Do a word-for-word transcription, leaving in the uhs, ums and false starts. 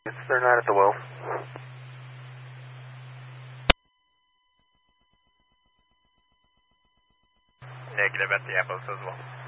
They're not at the well. Negative at the Apples as well.